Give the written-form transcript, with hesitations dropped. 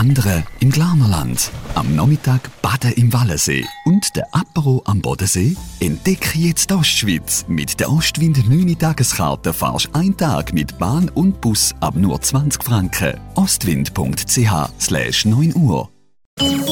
Wandern im Glarnerland, am Nachmittag baden im Wallensee und der Apero am Bodensee? Entdecke jetzt die Ostschweiz. Mit der Ostwind 9-Tageskarte fahrst du einen Tag mit Bahn und Bus ab nur 20 Franken. Ostwind.ch/9 Uhr.